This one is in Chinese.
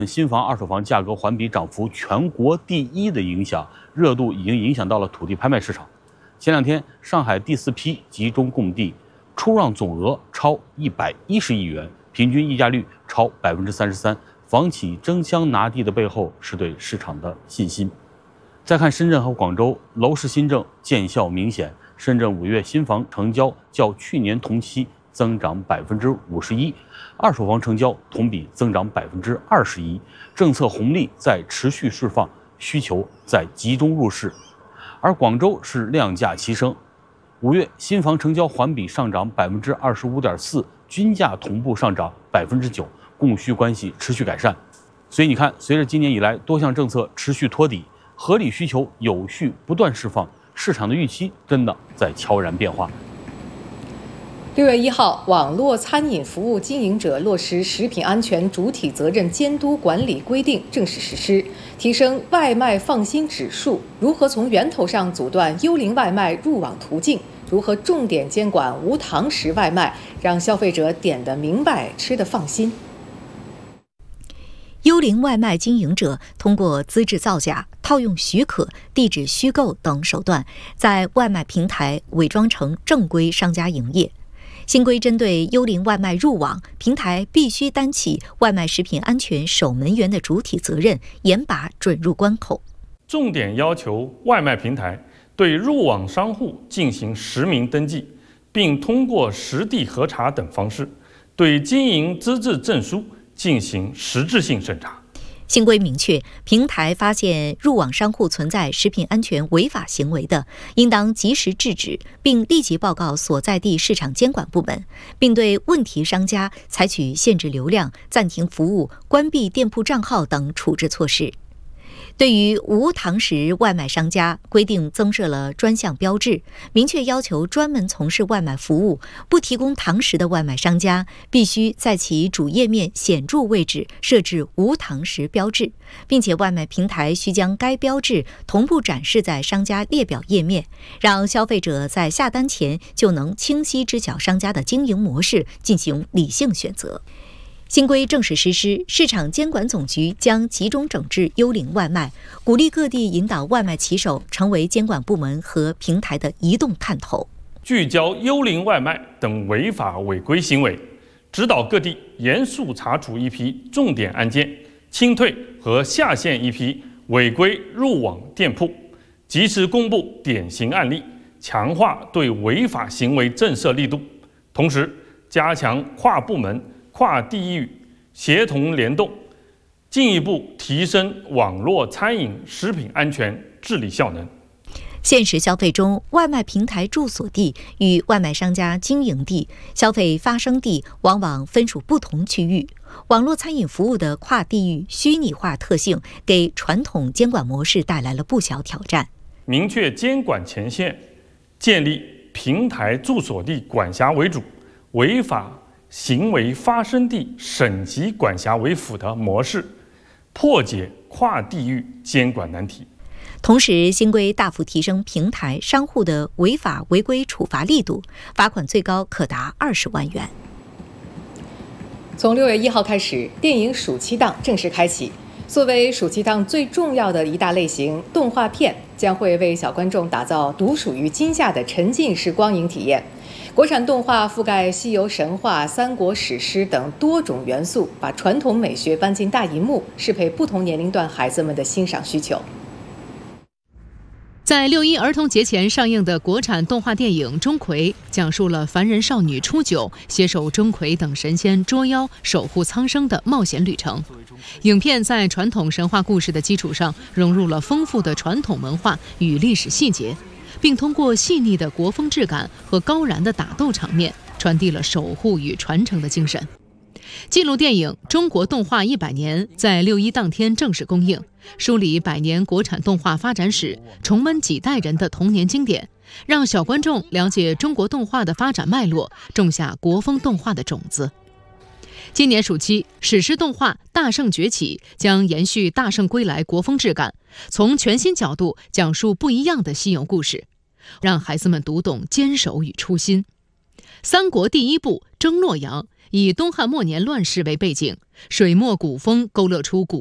新房、二手房价格环比涨幅全国第一的影响，热度已经影响到了土地拍卖市场。前两天，上海第4批集中供地出让总额超110亿元，平均溢价率超33%。房企争相拿地的背后，是对市场的信心。再看深圳和广州，楼市新政见效明显。深圳5月新房成交较去年同期增长51%，二手房成交同比增长21%，政策红利在持续释放，需求在集中入市。而广州是量价齐升，5月新房成交环比上涨25.4%，均价同步上涨9%，供需关系持续改善。所以你看，随着今年以来多项政策持续托底，合理需求有序不断释放，市场的预期真的在悄然变化。 6月1号，网络餐饮服务经营者落实食品安全主体责任监督管理规定正式实施，提升外卖放心指数。如何从源头上阻断幽灵外卖入网途径？如何重点监管无堂食外卖，让消费者点得明白，吃得放心？ 幽灵外卖经营者通过资质造假、套用许可、地址虚构等手段，在外卖平台伪装成正规商家营业。新规针对幽灵外卖入网，平台必须担起外卖食品安全守门员的主体责任，严把准入关口。 重点要求外卖平台对入网商户进行实名登记，并通过实地核查等方式，对经营资质证书进行实质性审查。 新规明确，平台发现入网商户存在食品安全违法行为的，应当及时制止，并立即报告所在地市场监管部门，并对问题商家采取限制流量、暂停服务、关闭店铺账号等处置措施。对于无堂食外卖商家，规定增设了专项标志，明确要求专门从事外卖服务、不提供堂食的外卖商家，必须在其主页面显著位置设置无堂食标志，并且外卖平台需将该标志同步展示在商家列表页面，让消费者在下单前就能清晰知晓商家的经营模式，进行理性选择。新规正式实施，市场监管总局将集中整治幽灵外卖，鼓励各地引导外卖骑手成为监管部门和平台的移动探头， 聚焦幽灵外卖等违法违规行为，指导各地严肃查处一批重点案件，清退和下线一批违规入网店铺，及时公布典型案例，强化对违法行为震慑力度，同时加强跨部门、跨地域协同联动，进一步提升网络餐饮食品安全治理效能。 现实消费中，外卖平台住所地与外卖商家经营地、消费发生地往往分属不同区域。网络餐饮服务的跨地域虚拟化特性，给传统监管模式带来了不小挑战。 明确监管前线，建立平台住所地管辖为主、违法行为发生地省级管辖为辅的模式，破解跨地域监管难题。 同时，新规大幅提升平台商户的违法违规处罚力度，罚款最高可达20万元。 从6月1号开始，电影暑期档正式开启。作为暑期档最重要的一大类型，动画片将会为小观众打造独属于今夏的沉浸式光影体验。国产动画覆盖西游神话、三国史诗等多种元素，把传统美学搬进大荧幕，适配不同年龄段孩子们的欣赏需求。 在6·1儿童节前上映的国产动画电影《钟馗》，讲述了凡人少女初九携手钟馗等神仙捉妖、守护苍生的冒险旅程。影片在传统神话故事的基础上，融入了丰富的传统文化与历史细节，并通过细腻的国风质感和高燃的打斗场面，传递了守护与传承的精神。纪录电影《中国动画100年》在6·1当天正式公映，梳理100年国产动画发展史，重温几代人的童年经典，让小观众了解中国动画的发展脉络，种下国风动画的种子。今年暑期，史诗动画《大圣崛起》将延续《大圣归来》国风质感，从全新角度讲述不一样的西游故事，让孩子们读懂坚守与初心。三国第一部《征洛阳》 以东汉末年乱世为背景，水墨古风勾勒出古